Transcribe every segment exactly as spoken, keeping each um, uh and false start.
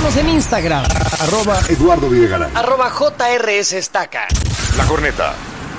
Síganos en Instagram. Arroba Eduardo Videgaray. Arroba J R S Estaca. La Corneta.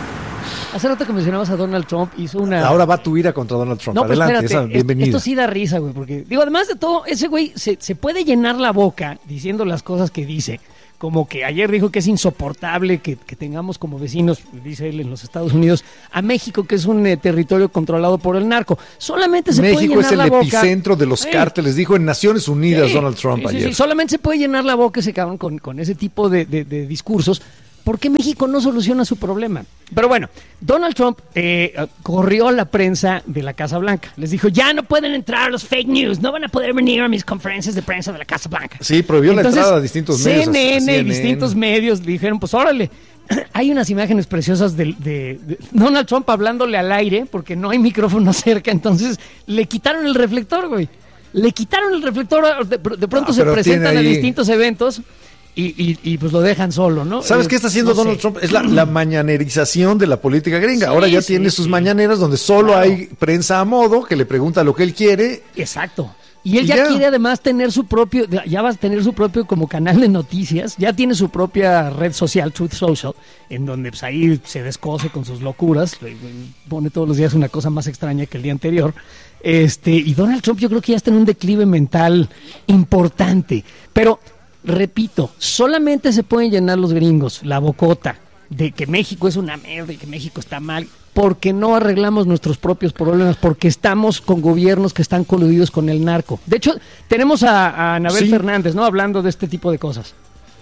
Hace rato que mencionabas a Donald Trump, hizo una... Ahora va tu ira contra Donald Trump. No, pues adelante, espérate, esa, bienvenida. Esto sí da risa, güey, porque, digo, además de todo, ese güey se, se puede llenar la boca diciendo las cosas que dice, como que ayer dijo que es insoportable que, que tengamos como vecinos, dice él, en los Estados Unidos, a México, que es un eh, territorio controlado por el narco. Solamente se México puede llenar es la el boca... epicentro de los sí. cárteles, dijo en Naciones Unidas Sí, Donald Trump sí, sí, ayer. sí, solamente se puede llenar la boca ese cabrón con, con ese tipo de, de, de discursos. ¿Por qué México no soluciona su problema? Pero bueno, Donald Trump eh, corrió a la prensa de la Casa Blanca. Les dijo, ya no pueden entrar los fake news, no van a poder venir a mis conferencias de prensa de la Casa Blanca. Sí, prohibió Entonces, la entrada a distintos C N N, medios. C N N y distintos medios dijeron, pues órale. Hay unas imágenes preciosas de, de, de Donald Trump hablándole al aire, porque no hay micrófono cerca, entonces le quitaron el reflector, güey. Le quitaron el reflector, de, de pronto Ah, se presentan a ahí... distintos eventos... Y, y, y pues lo dejan solo, ¿no? ¿Sabes eh, qué está haciendo no Donald sé. Trump? Es la, la mañanerización de la política gringa. Sí, Ahora ya sí, tiene sí. sus mañaneras donde solo Claro. hay prensa a modo que le pregunta lo que él quiere. Exacto. Y él Y ya, ya. quiere además tener su propio, ya va a tener su propio como canal de noticias, ya tiene su propia red social, Truth Social, en donde pues ahí se descoce con sus locuras, pone todos los días una cosa más extraña que el día anterior. Este, y Donald Trump yo creo que ya está en un declive mental importante. Pero, repito, solamente se pueden llenar los gringos la bocota de que México es una mierda y que México está mal, porque no arreglamos nuestros propios problemas, porque estamos con gobiernos que están coludidos con el narco. De hecho, tenemos a, a Anabel Sí. Fernández, ¿no? Hablando de este tipo de cosas.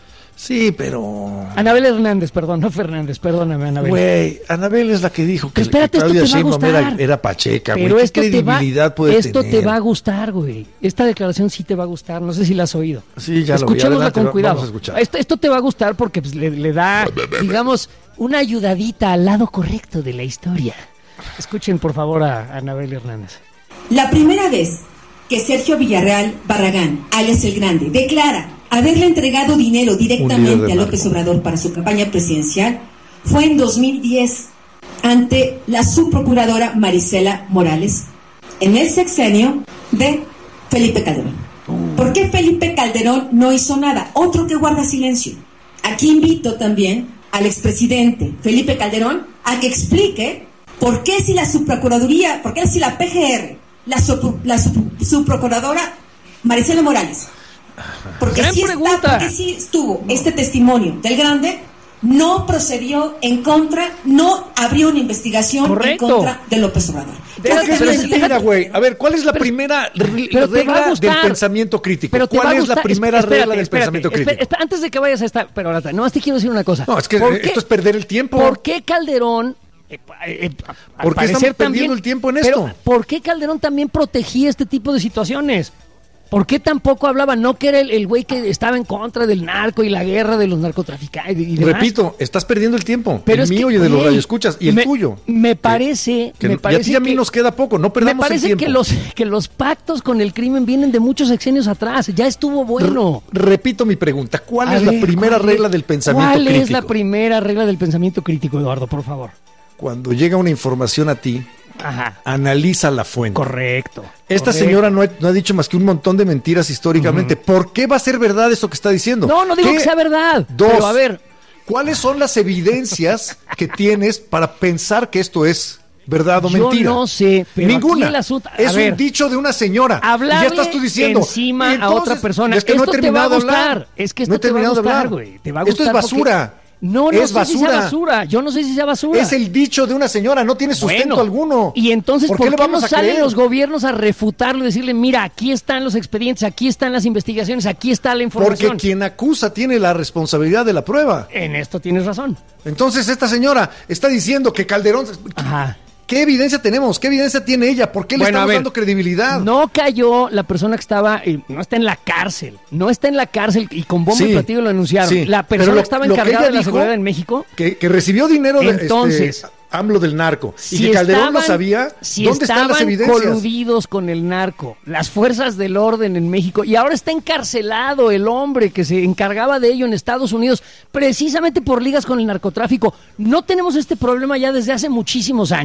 Sí, pero... Anabel Hernández, perdón, no Fernández, perdóname, Anabel. Güey, Anabel es la que dijo que, Pero espérate, que esto Claudia te va a Sheinbaum era, gustar. era pacheca, güey. Pero ¿Qué esto te va, credibilidad puede esto tener? te va a gustar, güey. Esta declaración sí te va a gustar, no sé si la has oído. Sí, ya lo vi. Escuchémosla Adelante, con va- cuidado. vamos a escuchar. Esto, esto te va a gustar porque pues, le, le da, digamos, una ayudadita al lado correcto de la historia. Escuchen, por favor, a, a Anabel Hernández. La primera vez que Sergio Villarreal Barragán, alias El Grande, declara haberle entregado dinero directamente a López Obrador para su campaña presidencial fue en dos mil diez ante la subprocuradora Marisela Morales en el sexenio de Felipe Calderón. ¿Por qué Felipe Calderón no hizo nada? Otro que guarda silencio. Aquí invito también al expresidente Felipe Calderón a que explique por qué si la subprocuraduría, por qué si la P G R, la, sub, la sub, subprocuradora Marisela Morales, porque Gran si está, pregunta. porque si estuvo este testimonio del Grande, no procedió en contra, no abrió una investigación Correcto. en contra de López Obrador. Pero, Creo que pero también- mira, güey, a ver, ¿cuál es la Pero- primera re- pero te va a regla gustar. del pensamiento crítico? Pero te va ¿Cuál a es la gustar. primera Espérate, regla del espérate, pensamiento espérate, crítico? espérate, antes de que vayas a esta, pero ahora, nomás te quiero decir una cosa. No, es que ¿Por eh, qué- esto es perder el tiempo. ¿Por qué Calderón? eh, eh, al ¿Por qué parecer estamos perdiendo también- el tiempo en pero, esto? ¿por qué Calderón también protegía este tipo de situaciones? ¿Por qué tampoco hablaba? No que era el, el güey que estaba en contra del narco y la guerra de los narcotraficantes y demás. Repito, estás perdiendo el tiempo. Pero el es mío que, y de los güey, radioescuchas. Y el me- tuyo. Me parece, Que, me que parece y a ti y a mí que- nos queda poco. No me perdamos el parece tiempo. que los, que los pactos con el crimen vienen de muchos sexenios atrás. Ya estuvo bueno. Re- repito mi pregunta. ¿Cuál A es ver, la primera ¿cuál es- regla del pensamiento ¿Cuál crítico? es la primera regla del pensamiento crítico, Eduardo, por favor? Cuando llega una información a ti, Ajá. analiza la fuente. Correcto. Esta correcto. señora no ha, no ha dicho más que un montón de mentiras históricamente. ¿Por qué va a ser verdad eso que está diciendo? No, no digo ¿Qué? que sea verdad. Dos. Pero a ver, ¿Cuáles son las evidencias que tienes para pensar que esto es verdad o yo mentira? no sé, pero Ninguna. aquí el asunto- a es ver, un dicho de una señora. Y hablarle ya estás tú diciendo. encima y a entonces, otra persona. Es que no he Esto te va a terminado de gustar. hablar. Es que esto no he te va a terminado de gustar, hablar. güey. Te va a Esto es gustar porque- basura. No, no es sé si sea basura. basura. Yo no sé si sea basura. Es el dicho de una señora, no tiene sustento Bueno, alguno. Y entonces, ¿por, qué le qué vamos no a salen creer? los gobiernos a refutarlo y decirle, mira, aquí están los expedientes, aquí están las investigaciones, aquí está la información? Porque quien acusa tiene la responsabilidad de la prueba. En esto tienes razón. Entonces esta señora está diciendo que Calderón... Ajá. ¿Qué evidencia tenemos? ¿Qué evidencia tiene ella? ¿Por qué le Bueno, a estamos ver, dando credibilidad? No cayó la persona que estaba, eh, no está en la cárcel, no está en la cárcel y con bombo Sí, y platillo lo anunciaron. sí, La pero persona lo- que estaba lo que encargada ella de la dijo- seguridad en México. Que, que recibió dinero de Entonces, este, AMLO del narco. Si y que Calderón lo estaban- sabía. si ¿Dónde están las estaban evidencias? coludidos con el narco, las fuerzas del orden en México, y ahora está encarcelado el hombre que se encargaba de ello en Estados Unidos, precisamente por ligas con el narcotráfico. No tenemos este problema ya desde hace muchísimos años.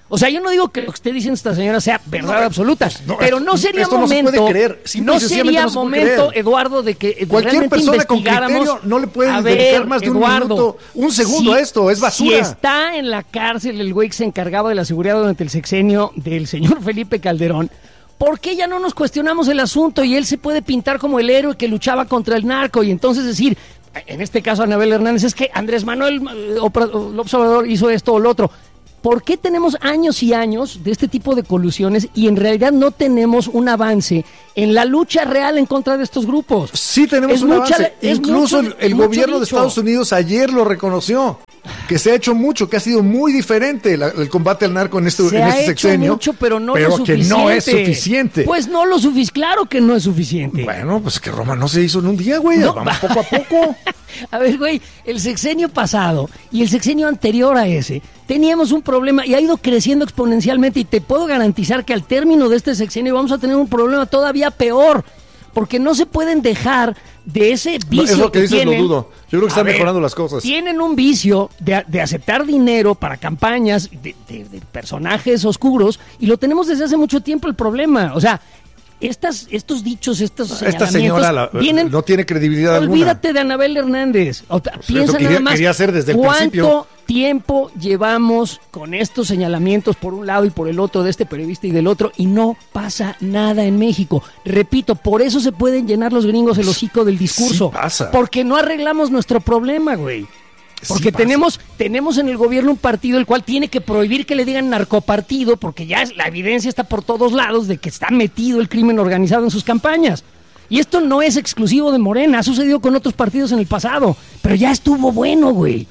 O sea, yo no digo que lo que esté diciendo esta señora sea verdad no, absoluta, no, pero no sería esto momento, no se puede creer. no sería no se momento, creer. Eduardo, de que cualquier persona con criterio no le puede dedicar más de un Eduardo, minuto, un segundo si, a esto, es basura. Si está en la cárcel el güey que se encargaba de la seguridad durante el sexenio del señor Felipe Calderón, ¿por qué ya no nos cuestionamos el asunto y él se puede pintar como el héroe que luchaba contra el narco y entonces decir, en este caso Anabel Hernández, es que Andrés Manuel López Obrador hizo esto o lo otro? ¿Por qué tenemos años y años de este tipo de colusiones y en realidad no tenemos un avance en la lucha real en contra de estos grupos? Sí tenemos es un mucha, avance. Incluso mucho, el, el gobierno de Estados Unidos ayer lo reconoció, que se ha hecho mucho, que ha sido muy diferente la, el combate al narco en este, se en este ha sexenio. Hecho mucho, pero no pero lo suficiente. que no es suficiente. Pues no lo suficiente, claro que no es suficiente. Bueno, pues que Roma no se hizo en un día, güey. No. Vamos poco a poco. A ver, güey, el sexenio pasado y el sexenio anterior a ese teníamos un problema y ha ido creciendo exponencialmente y te puedo garantizar que al término de este sexenio vamos a tener un problema todavía peor, porque no se pueden dejar de ese vicio. Es lo que, que dices, tienen, lo dudo. Yo creo que están ver, mejorando las cosas. Tienen un vicio de, de aceptar dinero para campañas de, de, de personajes oscuros y lo tenemos desde hace mucho tiempo el problema. O sea, Estas, estos dichos, estos Esta señora la, vienen, no tiene credibilidad olvídate alguna. Olvídate de Anabel Hernández. O, pues piensa quería, nada más quería hacer desde el cuánto principio. tiempo llevamos con estos señalamientos por un lado y por el otro de este periodista y del otro y no pasa nada en México. Repito, por eso se pueden llenar los gringos el hocico del discurso. Sí pasa. Porque no arreglamos nuestro problema, güey. Porque sí tenemos tenemos en el gobierno un partido el cual tiene que prohibir que le digan narcopartido porque ya es, la evidencia está por todos lados de que está metido el crimen organizado en sus campañas. Y esto no es exclusivo de Morena, ha sucedido con otros partidos en el pasado, pero ya estuvo bueno, güey.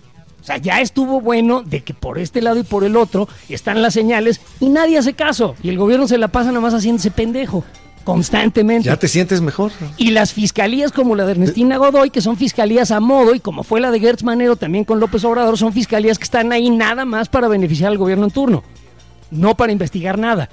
O sea, ya estuvo bueno de que por este lado y por el otro están las señales y nadie hace caso. Y el gobierno se la pasa nada más haciéndose pendejo. Constantemente. ¿Ya te sientes mejor? Y las fiscalías como la de Ernestina Godoy, que son fiscalías a modo, y como fue la de Gertz Manero también con López Obrador, son fiscalías que están ahí nada más para beneficiar al gobierno en turno, no para investigar nada.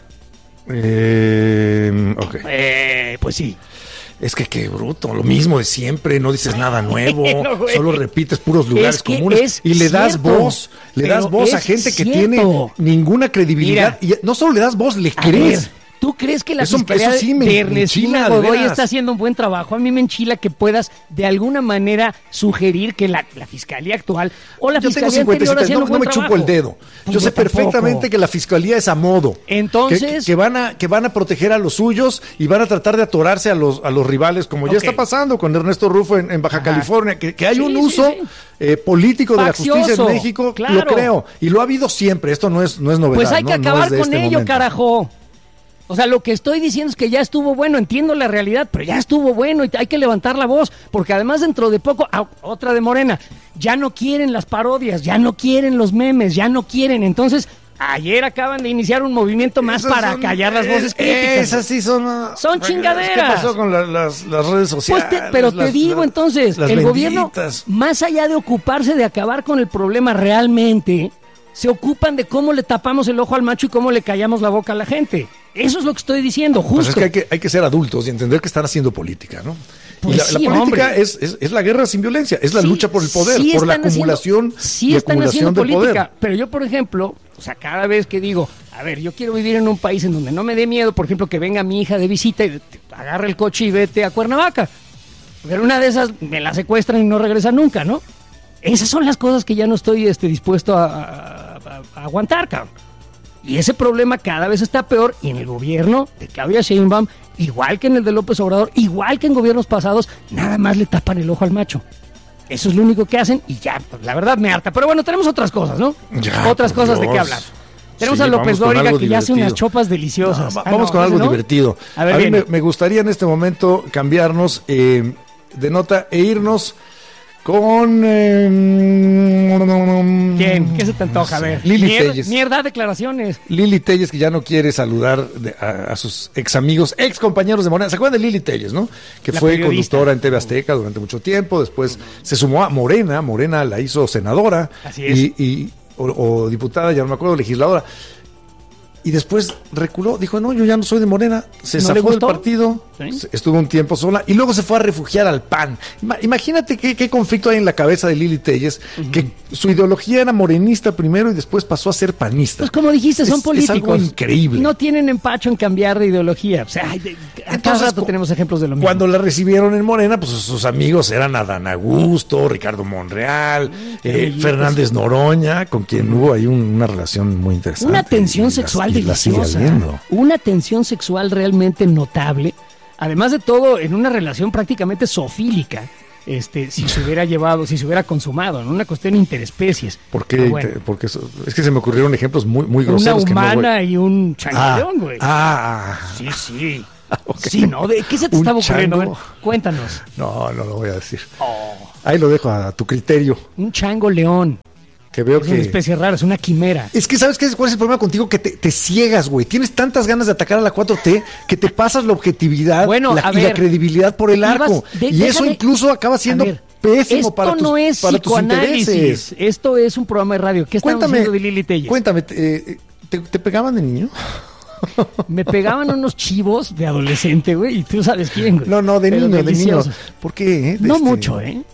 Eh, ok. Eh, pues sí. Es que qué bruto, lo mismo de siempre, no dices nada nuevo, bueno, solo repites puros lugares es que comunes y le das cierto, voz, le das voz a gente cierto. que tiene ninguna credibilidad. Mira, y no solo le das voz, le crees. Ver, ¿tú crees que la eso, fiscalía eso sí me, de Ernestina Godoy de está haciendo un buen trabajo? A mí me enchila que puedas de alguna manera sugerir que la, la fiscalía actual o la Yo fiscalía tengo anterior no, haciendo no, un buen no me trabajo. chupo el dedo. Pues yo sé yo perfectamente que la fiscalía es a modo. Entonces que, que van a que van a proteger a los suyos y van a tratar de atorarse a los a los rivales, como okay. ya está pasando con Ernesto Rufo en, en Baja Ajá. California, que, que hay sí, un uso sí, sí. Eh, político Faccioso, de la justicia en México, claro. lo creo, y lo ha habido siempre. Esto no es no es novedad. Pues hay que no, acabar no con este ello, momento. carajo. O sea, lo que estoy diciendo es que ya estuvo bueno, entiendo la realidad, pero ya estuvo bueno y hay que levantar la voz, porque además dentro de poco, ah, otra de Morena, ya no quieren las parodias, ya no quieren los memes, ya no quieren, entonces ayer acaban de iniciar un movimiento más esas para son, callar las voces críticas. Esas sí son... Son chingaderas. ¿Qué pasó con la, las, las redes sociales? Pues te, pero las, te digo las, entonces, las el benditas. gobierno, más allá de ocuparse de acabar con el problema realmente, se ocupan de cómo le tapamos el ojo al macho y cómo le callamos la boca a la gente. Eso es lo que estoy diciendo, justo. Pues es que hay que, hay que ser adultos y entender que están haciendo política, ¿no? Pues y la, sí, la política es, es, es la guerra sin violencia, es la sí, lucha por el poder, sí por la acumulación haciendo, sí y están acumulación haciendo del política, poder. Pero yo, por ejemplo, o sea, cada vez que digo, a ver, yo quiero vivir en un país en donde no me dé miedo, por ejemplo, que venga mi hija de visita y agarre el coche y vete a Cuernavaca. Pero una de esas me la secuestran y no regresa nunca, ¿no? Esas son las cosas que ya no estoy este, dispuesto a, a, a, a aguantar, cabrón. Y ese problema cada vez está peor y en el gobierno de Claudia Sheinbaum, igual que en el de López Obrador, igual que en gobiernos pasados, nada más le tapan el ojo al macho. Eso es lo único que hacen y ya, la verdad me harta. Pero bueno, tenemos otras cosas, ¿no? Ya, otras cosas Dios. de qué hablar. Tenemos sí, a López Dóriga que divertido. ya hace unas chopas deliciosas. No, ah, vamos no, con algo ¿no? divertido. A, ver, a mí me, me gustaría en este momento cambiarnos eh, de nota e irnos con... Eh, ¿Quién? ¿Qué se te antoja? A ver. Lili Mier- Telles. Mierda, declaraciones. Lili Telles, que ya no quiere saludar de, a, a sus ex amigos, ex compañeros de Morena. ¿Se acuerdan de Lili Telles, no? Que la fue periodista. conductora en T V Azteca durante mucho tiempo. Después se sumó a Morena. Morena la hizo senadora. Así es. Y, y, o, o diputada, ya no me acuerdo, legisladora. Y después reculó, dijo, no, yo ya no soy de Morena. Se ¿No le zafó del gustó? partido, ¿Sí? estuvo un tiempo sola y luego se fue a refugiar al P A N. Ima- Imagínate qué, qué conflicto hay en la cabeza de Lili Téllez, uh-huh. que su ideología era morenista primero y después pasó a ser panista. Pues como dijiste, son es, políticos. Es algo increíble. No tienen empacho en cambiar de ideología. O sea, de, a cada rato tenemos ejemplos de lo mismo. Cuando la recibieron en Morena, pues sus amigos eran Adán Augusto, Ricardo Monreal, mm, eh, Fernández Noroña, con quien hubo ahí un, una relación muy interesante. Una tensión y sexual la, deliciosa. La una tensión sexual realmente notable. Además de todo, en una relación prácticamente zoofílica. Este, si se hubiera llevado, si se hubiera consumado, en una cuestión interespecies. ¿Por qué? Bueno, Porque eso, es que se me ocurrieron ejemplos muy, muy groseros. Una humana que no, y un changueón, güey. Ah, ah, sí, sí. Okay. Sí, ¿no? ¿De qué se te estaba ocurriendo? Ver, cuéntanos. No, no lo voy a decir. Oh. Ahí lo dejo a tu criterio. Un chango león. Que veo es que... una especie rara, es una quimera. Es que, ¿sabes qué? ¿Cuál es el problema contigo? Que te, te ciegas, güey. Tienes tantas ganas de atacar a la cuatro T que te pasas la objetividad bueno, la, a y ver, la credibilidad por el arco. De, y eso de, incluso acaba siendo ver, pésimo para tus, no es para tus intereses. Esto es un programa de radio. ¿Qué estamos cuéntame, haciendo de Lili Téllez? Cuéntame, eh, ¿te, ¿te pegaban de niño? Me pegaban unos chivos de adolescente, güey, y tú sabes quién, güey. No, no, de Pero niño, deliciosos. de niño. ¿Por qué? Eh? No este... mucho, ¿eh?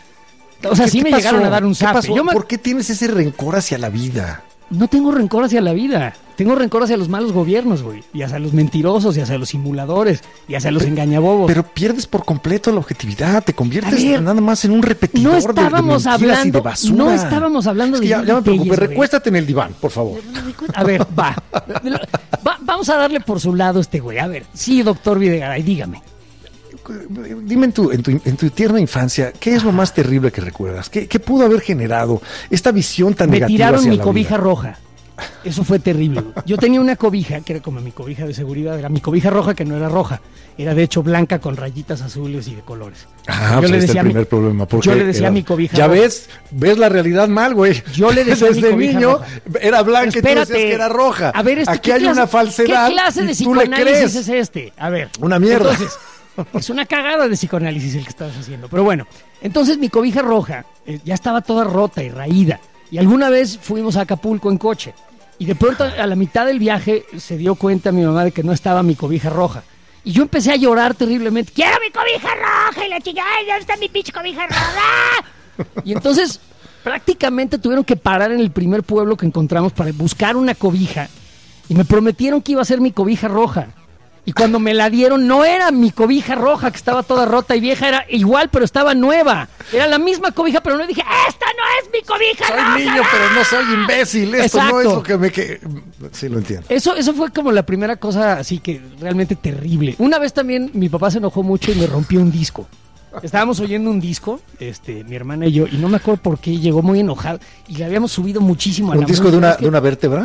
O sea, sí me pasó? llegaron a dar un zape. Yo me... ¿Por qué tienes ese rencor hacia la vida? No tengo rencor hacia la vida. Tengo rencor hacia los malos gobiernos, güey. Y hacia los mentirosos, y hacia los simuladores, y hacia los pero, engañabobos. Pero pierdes por completo la objetividad. Te conviertes ver, nada más en un repetidor no estábamos de, de hablando, y de basura. No estábamos hablando es que de... Ya, ya me preocupé. Recuéstate en el diván, por favor. A ver, va. va. Vamos a darle por su lado este güey. A ver, sí, doctor Videgaray, dígame. Dime en tu, en, tu, en tu tierna infancia, ¿qué es lo más terrible que recuerdas? ¿Qué, qué pudo haber generado esta visión tan Me negativa tiraron hacia mi la cobija vida? roja. Eso fue terrible. Yo tenía una cobija, que era como mi cobija de seguridad, era mi cobija roja que no era roja, era de hecho blanca con rayitas azules y de colores. Ah, yo pues le decía el primer mi, problema. Yo le decía era, a mi cobija Ya roja. ves, ves la realidad mal, güey. Yo le decía Desde a mi niño roja. Era blanca y tú decías que era roja. A ver, este, aquí hay clase, una falsedad. ¿Qué clase de psicoanálisis es este? A ver. Una mierda. Entonces, es una cagada de psicoanálisis el que estabas haciendo. Pero bueno, entonces mi cobija roja eh, ya estaba toda rota y raída. Y alguna vez fuimos a Acapulco en coche. Y de pronto, a la mitad del viaje, se dio cuenta mi mamá de que no estaba mi cobija roja. Y yo empecé a llorar terriblemente. ¡Quiero mi cobija roja! Y la chica, ¡ay, dónde está mi pinche cobija roja! Y entonces, prácticamente tuvieron que parar en el primer pueblo que encontramos para buscar una cobija. Y me prometieron que iba a ser mi cobija roja. Y cuando me la dieron, no era mi cobija roja, que estaba toda rota y vieja, era igual, pero estaba nueva. Era la misma cobija, pero no dije, ¡esta no es mi cobija soy roja! Soy niño, pero no soy imbécil. Esto Exacto. no es lo que me... Que... Sí, lo entiendo. Eso, eso fue como la primera cosa así que realmente terrible. Una vez también mi papá se enojó mucho y me rompió un disco. Estábamos oyendo un disco, este, mi hermana y yo, y no me acuerdo por qué, llegó muy enojado y le habíamos subido muchísimo a la ¿Un disco música. de una, Es que... de una vértebra?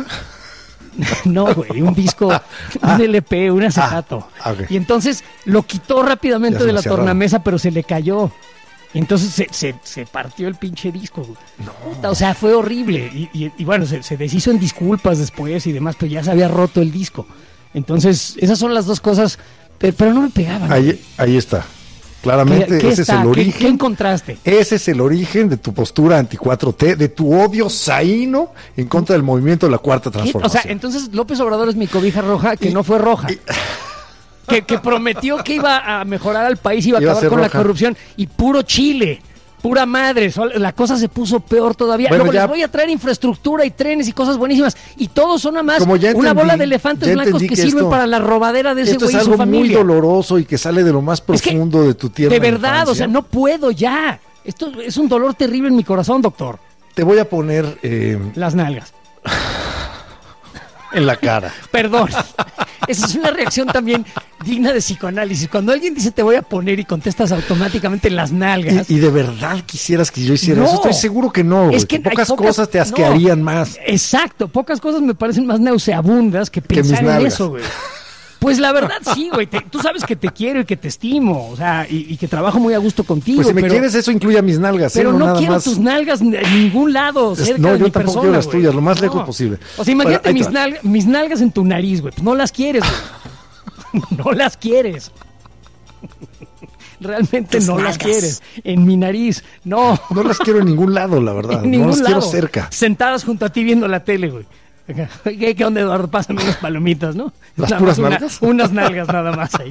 No, güey, un disco, ah, un L P, un acetato. Ah, okay. Y entonces lo quitó rápidamente de la tornamesa, pero se le cayó. Y entonces se, se, se partió el pinche disco. No. O sea, fue horrible. Y, y, y bueno, se, se deshizo en disculpas después y demás, pero ya se había roto el disco. Entonces, esas son las dos cosas, pero, pero no me pegaban. Ahí, ahí está. Claramente, ¿Qué, qué ese está? es el origen. ¿Qué, qué encontraste? Ese es el origen de tu postura anti cuatro T, de tu odio saíno en contra del movimiento de la Cuarta Transformación. O sea, entonces López Obrador es mi cobija roja, que y, no fue roja. Y, que, que prometió que iba a mejorar al país, iba a iba acabar a con roja. La corrupción. Y puro Chile, pura madre. La cosa se puso peor todavía. Bueno, Luego ya, les voy a traer infraestructura y trenes y cosas buenísimas. Y todos son nada más entendí, una bola de elefantes blancos que, que sirven esto, para la robadera de ese güey y su familia. Esto es algo muy doloroso y que sale de lo más profundo es que, de tu tierra. De verdad, infancia. O sea, no puedo ya. Esto es un dolor terrible en mi corazón, doctor. Te voy a poner... Eh, las nalgas. En la cara. Perdón. Esa es una reacción también digna de psicoanálisis. Cuando alguien dice te voy a poner y contestas automáticamente las nalgas. Y, y de verdad quisieras que yo hiciera no, eso. Estoy seguro que no. Es que pocas, pocas cosas te asquearían no, más. Exacto. Pocas cosas me parecen más nauseabundas que pensar que en eso, güey. Pues la verdad sí, güey. Te, tú sabes que te quiero y que te estimo, o sea, y, y que trabajo muy a gusto contigo. Pues si me pero, quieres, eso incluye a mis nalgas. Pero ¿eh? no, no nada quiero más... tus nalgas en ningún lado, cerca no, de yo mi tampoco persona, quiero las güey. tuyas, lo más no. lejos posible. O sea, imagínate Para, mis, nalgas, mis nalgas en tu nariz, güey. Pues no las quieres, güey. No las quieres. Realmente no nalgas. Las quieres. En mi nariz, no. No las quiero en ningún lado, la verdad. En ningún no las lado. quiero cerca. Sentadas junto a ti viendo la tele, güey. ¿Qué, qué onda, Eduardo? Pásame unas palomitas, ¿no? ¿Las Nada puras más una- nalgas? unas nalgas nada más ahí.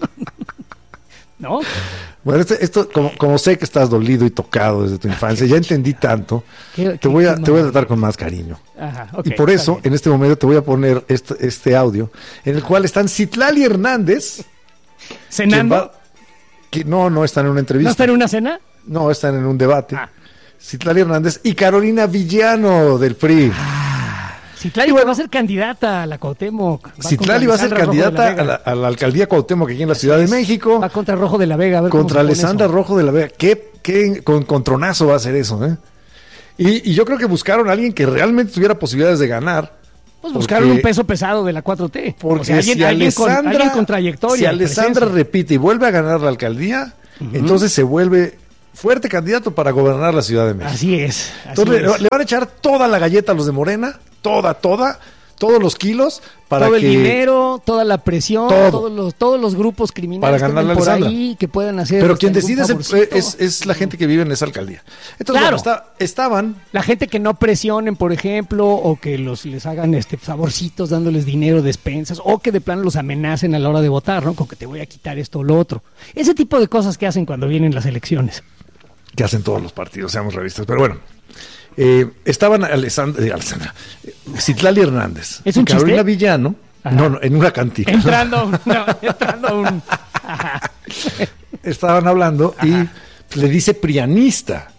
¿No? Bueno, este- esto, como, como sé que estás dolido y tocado desde tu infancia, ya entendí tanto, Qué- te qué- voy a, qué te voy a mal. tratar con más cariño. Ajá, ok, Y por está eso, bien. en este momento, te voy a poner este, este audio, en el cual están Citlali Hernández, quien ¿Cenando? va- que no, no están en una ¿No entrevista. está en una cena? No, están en un debate. Ah. Citlali Hernández y Carolina Villano del P R I. Citlali va a ser candidata a la Cuauhtémoc. Va Citlali contra va a ser Alessandra Rojo de la candidata a Vega. la, a la alcaldía Cuauhtémoc aquí en la Ciudad de México. Va contra Rojo de la Vega. A ver cómo Contra se pone Alessandra eso. Rojo de la Vega. ¿Qué, qué con, contronazo va a ser eso, eh? Y, y yo creo que buscaron a alguien que realmente tuviera posibilidades de ganar. Pues buscaron porque- un peso pesado de la cuatro T. Porque O sea, alguien, si, alguien con, Alessandra, alguien con trayectoria. si Alessandra presencia. repite y vuelve a ganar la alcaldía, entonces se vuelve fuerte candidato para gobernar la Ciudad de México. Así es. Así Entonces le, es. le van a echar toda la galleta a los de Morena, toda, toda, todos los kilos para todo que el dinero, toda la presión, Todo. todos los todos los grupos criminales Para que ganarle andan a por Alessandra. ahí que puedan hacer. pero este, quien algún decide es, el- favorcito. es, es la gente que vive en esa alcaldía. Entonces, Claro. bueno, está- estaban La gente que no presionen, por ejemplo, o que los les hagan este favorcitos dándoles dinero, despensas, o que de plano los amenacen a la hora de votar, ¿no? Con que te voy a quitar esto o lo otro. Ese tipo de cosas que hacen cuando vienen las elecciones. que hacen todos los partidos, seamos realistas. Pero bueno, eh, estaban Alessandra, eh, Alessandra eh, Citlali Hernández ¿Es y un Carolina chiste? Villano, Ajá. no, no, en una cantina. Entrando a un, no, entrando a un ajá. Estaban hablando y le dice prianista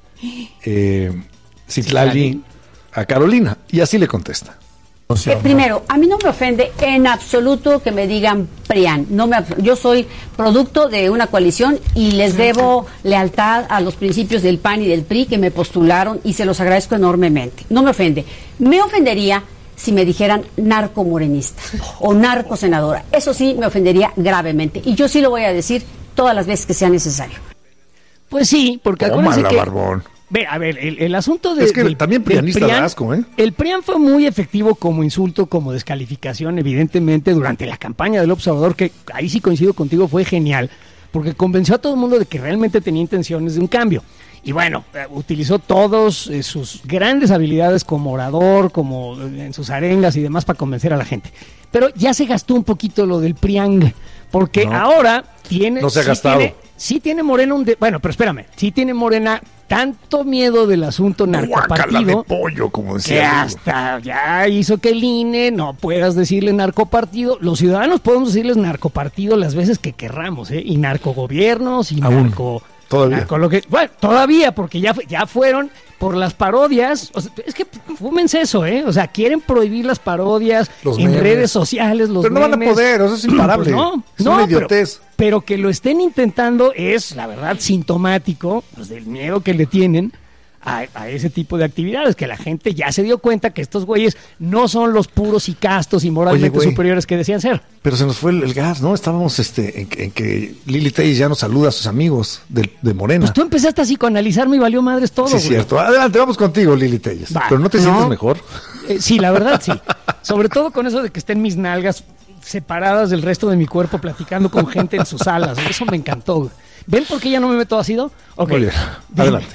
eh, Citlali a Carolina y así le contesta. Eh, primero, a mí no me ofende en absoluto que me digan PRIAN. No me, yo soy producto de una coalición y les debo lealtad a los principios del P A N y del P R I que me postularon y se los agradezco enormemente. No me ofende. Me ofendería si me dijeran narcomorenista o narcosenadora. Eso sí me ofendería gravemente. Y yo sí lo voy a decir todas las veces que sea necesario. Pues sí, porque acuérdense Tómala, que barbón. Ve, a ver, el, el asunto de... Es que del- también del prianista PRIAN, da asco, ¿eh? El PRIAN fue muy efectivo como insulto, como descalificación, evidentemente, durante la campaña del observador, que ahí sí coincido contigo, fue genial, porque convenció a todo el mundo de que realmente tenía intenciones de un cambio. Y bueno, eh, utilizó todas eh, sus grandes habilidades como orador, como eh, en sus arengas y demás para convencer a la gente. Pero ya se gastó un poquito lo del PRIANG, porque No. ahora tiene... No se ha sí gastado. tiene- sí tiene Morena un... de- bueno, pero espérame, sí tiene Morena tanto miedo del asunto Guácala de narcopartido pollo, como que decía. Lugo. hasta ya hizo que el I N E no puedas decirle narcopartido. Los ciudadanos podemos decirles narcopartido las veces que querramos, ¿eh? Y narcogobiernos y Aún. narco... Todavía. narco lo que, bueno, todavía, porque ya, fu- ya fueron por las parodias. O sea, es que fúmense eso, ¿eh? O sea, quieren prohibir las parodias Los en memes. redes sociales, los Pero no van a memes. poder, eso es imparable. Pues no, es no, una pero- idiotez. Pero, que lo estén intentando es, la verdad, sintomático pues, del miedo que le tienen a, a ese tipo de actividades, que la gente ya se dio cuenta que estos güeyes no son los puros y castos y moralmente güey. superiores que decían ser. Pero se nos fue el, el gas, ¿no? Estábamos este, en, que- en que Lili Telles ya nos saluda a sus amigos del- de, Morena. Pues tú empezaste a psicoanalizarme y valió madres todo, sí, es güey. cierto. Adelante, vamos contigo, Lili Telles. Va. Pero no te No. sientes mejor. Eh, sí, la verdad sí. Sobre todo con eso de que estén mis nalgas separadas del resto de mi cuerpo platicando con gente en sus salas. Eso me encantó. güey. ¿Ven por qué ya no me meto ácido? Ok. Muy bien. Dime. Adelante.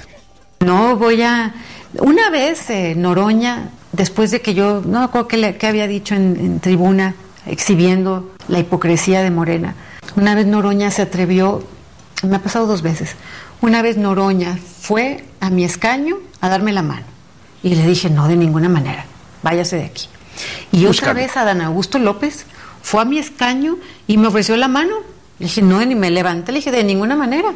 No voy a... Una vez eh, Noroña, después de que yo, no me acuerdo qué, le- qué había dicho en, en tribuna, exhibiendo la hipocresía de Morena, una vez Noroña se atrevió, me ha pasado dos veces, una vez Noroña fue a mi escaño a darme la mano y le dije, no, de ninguna manera, váyase de aquí. Y otra Búscalo. vez a Dan Augusto López fue a mi escaño y me ofreció la mano. Le dije, no, ni me levanté, le dije, de ninguna manera.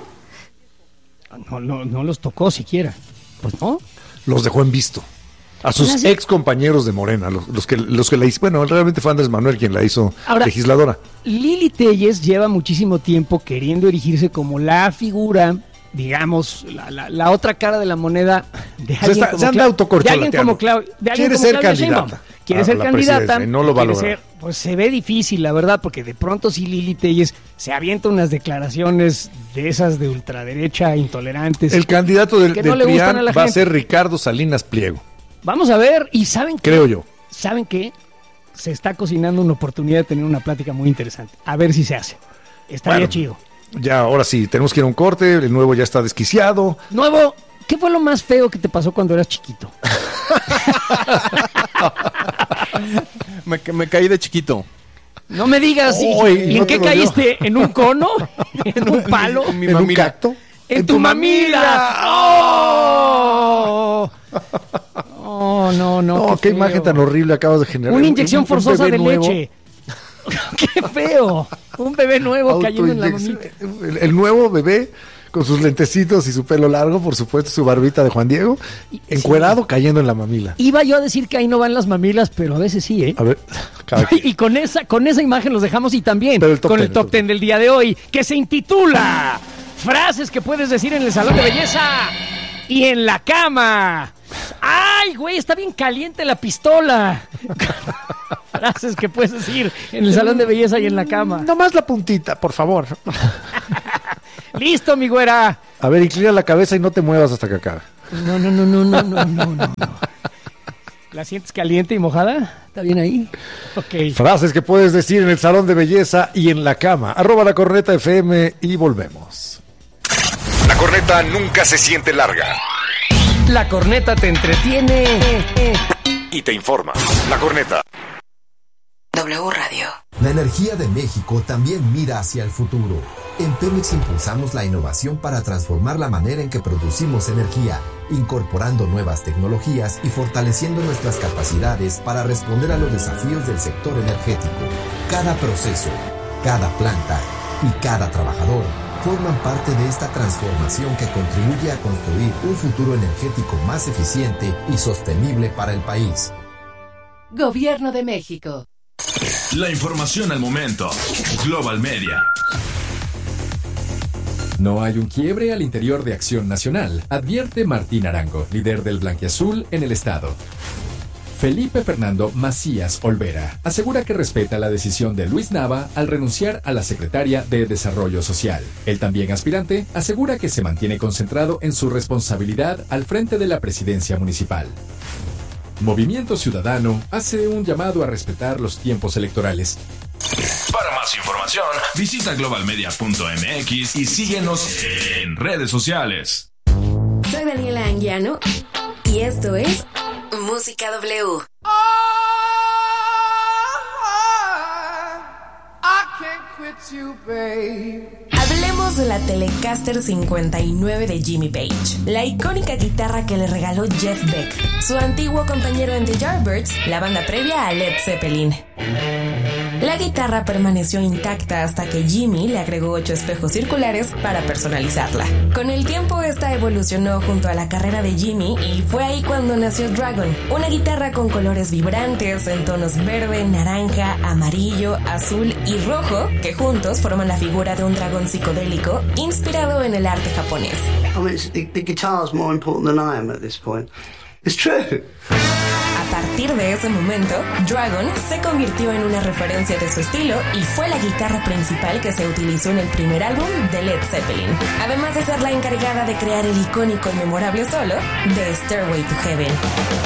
No, no, no los tocó siquiera. Pues no. Los dejó en visto. A sus Pues así- ex compañeros de Morena, los, los que los que la hizo, bueno, realmente fue Andrés Manuel quien la hizo Ahora- legisladora. Lili Telles lleva muchísimo tiempo queriendo erigirse como la figura, digamos, la, la, la otra cara de la moneda de Se alguien está- como se anda Clau- autocorcholateando. de alguien como Clau- de alguien Quiere como ser Claudia candidata Sheinbaum. Quiere a ser la candidata presidencia y no lo va a quiere lograr. ser- pues se ve difícil, la verdad, porque de pronto sí Lili Telles se avienta unas declaraciones de esas de ultraderecha intolerantes. El candidato del, que no del le gustan PRIAN a la va a gente. ser Ricardo Salinas Pliego, Vamos a ver, y ¿saben qué? creo yo. ¿Saben qué? Se está cocinando una oportunidad de tener una plática muy interesante. A ver si se hace. Estaría Bueno. chido. Ya, ahora sí, tenemos que ir a un corte, el nuevo ya está desquiciado. Nuevo, ¿qué fue lo más feo que te pasó cuando eras chiquito? me, me caí de chiquito. No me digas, ¿y, oh, ¿y no en qué caíste? ¿En un cono? ¿En un palo? En, mi ¿En mamila. un cacto? ¡En, ¿En tu, tu mamila! mamila. ¡Oh! Oh, no, no. No, qué, qué imagen tan horrible acabas de generar. Una inyección un, forzosa un de nuevo. Leche. ¡Qué feo! Un bebé nuevo cayendo en la mamila. El, el nuevo bebé con sus lentecitos y su pelo largo, por supuesto, su barbita de Juan Diego, encuerado, sí, cayendo en la mamila. Iba yo a decir que ahí no van las mamilas, pero a veces sí, ¿eh? A ver, y con esa, con esa imagen los dejamos, y también el con ten, el top ten del día de hoy, que se intitula Frases que puedes decir en el salón de belleza y en la cama. ¡Ay, güey! Está bien caliente la pistola. Frases que puedes decir en el salón de belleza y en la cama. Nomás la puntita, por favor. Listo, mi güera. A ver, inclina la cabeza y no te muevas hasta que acabe. No, no, no, no, no, no, no, no. ¿La sientes caliente y mojada? ¿Está bien ahí? Ok. Frases que puedes decir en el salón de belleza y en la cama. Arroba La Corneta F M y volvemos. La corneta nunca se siente larga. La corneta te entretiene y te informa. La Corneta. W Radio. La energía de México también mira hacia el futuro. En Pemex impulsamos la innovación para transformar la manera en que producimos energía, incorporando nuevas tecnologías y fortaleciendo nuestras capacidades para responder a los desafíos del sector energético. Cada proceso, cada planta y cada trabajador forman parte de esta transformación que contribuye a construir un futuro energético más eficiente y sostenible para el país. Gobierno de México. La información al momento. Global Media. No hay un quiebre al interior de Acción Nacional, advierte Martín Arango, líder del Blanquiazul en el estado. Felipe Fernando Macías Olvera asegura que respeta la decisión de Luis Nava al renunciar a la secretaria de Desarrollo Social. El también aspirante asegura que se mantiene concentrado en su responsabilidad al frente de la presidencia municipal. Movimiento Ciudadano hace un llamado a respetar los tiempos electorales. Para más información, visita global media punto m x y síguenos en redes sociales. Soy Daniela Anguiano y esto es Música W. Oh, I can't quit you, babe. Hablemos de la Telecaster cincuenta y nueve de Jimmy Page, la icónica guitarra que le regaló Jeff Beck, su antiguo compañero en The Yardbirds, la banda previa a Led Zeppelin. La guitarra permaneció intacta hasta que Jimmy le agregó ocho espejos circulares para personalizarla. Con el tiempo esta evolucionó junto a la carrera de Jimmy y fue ahí cuando nació Dragon, una guitarra con colores vibrantes en tonos verde, naranja, amarillo, azul y rojo que juntos forman la figura de un dragón psicodélico inspirado en el arte japonés. I mean, the, the guitar's more important than I am at this point. It's true. A partir de ese momento, Dragon se convirtió en una referencia de su estilo y fue la guitarra principal que se utilizó en el primer álbum de Led Zeppelin, además de ser la encargada de crear el icónico y memorable solo de Stairway to Heaven.